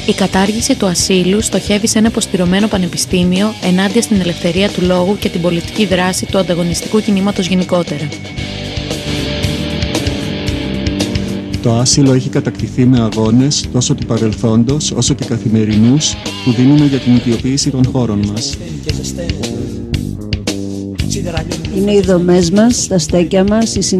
Η κατάργηση του ασύλου στοχεύει σε ένα αποστηρωμένο πανεπιστήμιο ενάντια στην ελευθερία του λόγου και την πολιτική δράση του ανταγωνιστικού κινήματος γενικότερα. Το άσυλο έχει κατακτηθεί με αγώνες τόσο του παρελθόντος όσο και καθημερινούς που δίνουμε για την οικειοποίηση των χώρων μας. Είναι οι δομές μας, τα στέκια μας,